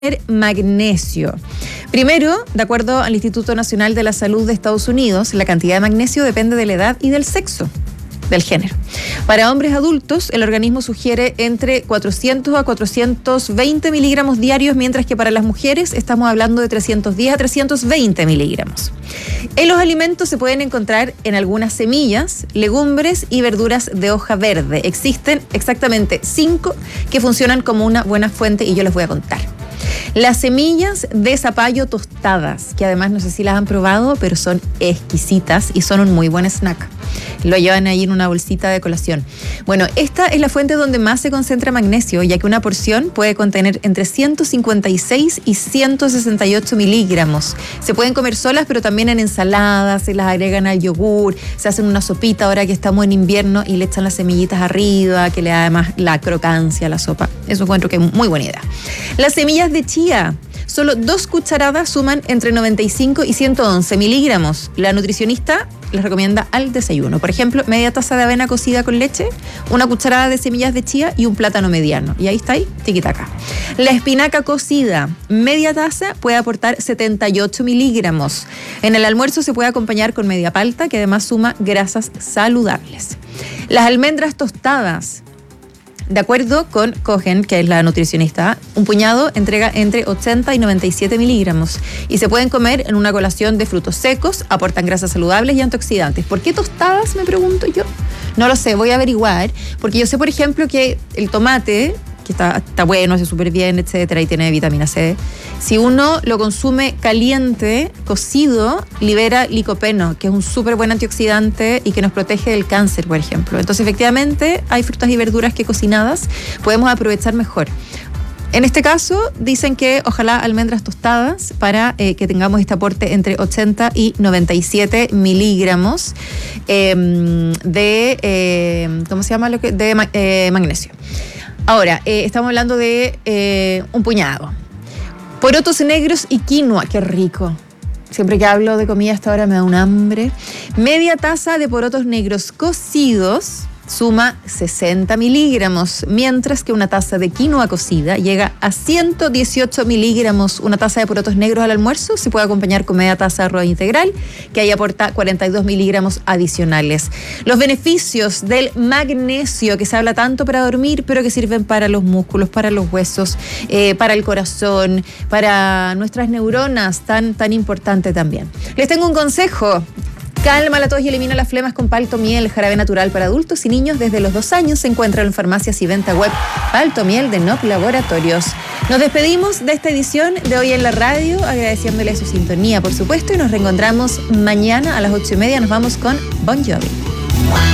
magnesio. Primero, de acuerdo al Instituto Nacional de la Salud de Estados Unidos, la cantidad de magnesio depende de la edad y del sexo, del género. Para hombres adultos, el organismo sugiere entre 400 a 420 miligramos diarios, mientras que para las mujeres estamos hablando de 310 a 320 miligramos. En los alimentos se pueden encontrar en algunas semillas, legumbres y verduras de hoja verde. Existen exactamente 5 que funcionan como una buena fuente y yo les voy a contar. Las semillas de zapallo tostadas, que además no sé si las han probado, pero son exquisitas y son un muy buen snack. Lo llevan ahí en una bolsita de colación. Bueno, esta es la fuente donde más se concentra magnesio, ya que una porción puede contener entre 156 y 168 miligramos. Se pueden comer solas, pero también en ensaladas, se las agregan al yogur, se hacen una sopita ahora que estamos en invierno y le echan las semillitas arriba, que le da además la crocancia a la sopa. Eso encuentro que es muy buena idea. Las semillas de chía. Solo 2 cucharadas suman entre 95 y 111 miligramos. La nutricionista les recomienda al desayuno. Por ejemplo, media taza de avena cocida con leche, 1 cucharada de semillas de chía y un plátano mediano. Y ahí está, tiquitaca. La espinaca cocida, media taza, puede aportar 78 miligramos. En el almuerzo se puede acompañar con media palta, que además suma grasas saludables. Las almendras tostadas. De acuerdo con Cohen, que es la nutricionista, un puñado entrega entre 80 y 97 miligramos y se pueden comer en una colación de frutos secos, aportan grasas saludables y antioxidantes. ¿Por qué tostadas, me pregunto yo? No lo sé, voy a averiguar, porque yo sé, por ejemplo, que el tomate, que está bueno, hace súper bien, etcétera, y tiene vitamina C, si uno lo consume caliente, cocido, libera licopeno, que es un súper buen antioxidante y que nos protege del cáncer, por ejemplo. Entonces, efectivamente, hay frutas y verduras que cocinadas podemos aprovechar mejor. En este caso, dicen que ojalá almendras tostadas para que tengamos este aporte entre 80 y 97 miligramos ¿cómo se llama? De magnesio. Ahora, estamos hablando de un puñado. Porotos negros y quinoa, qué rico. Siempre que hablo de comida hasta ahora me da un hambre. Media taza de porotos negros cocidos suma 60 miligramos, mientras que una taza de quinoa cocida llega a 118 miligramos. Una taza de porotos negros al almuerzo se puede acompañar con media taza de arroz integral, que ahí aporta 42 miligramos adicionales. Los beneficios del magnesio, que se habla tanto para dormir, pero que sirven para los músculos, para los huesos, para el corazón, para nuestras neuronas, tan importante también. Les tengo un consejo. Calma la tos y elimina las flemas con Paltomiel, jarabe natural para adultos y niños desde los 2 años. Se encuentra en farmacias y venta web Paltomiel de NOP Laboratorios. Nos despedimos de esta edición de Hoy en la Radio, agradeciéndole su sintonía, por supuesto, y nos reencontramos mañana a las 8:30. Nos vamos con Bon Jovi.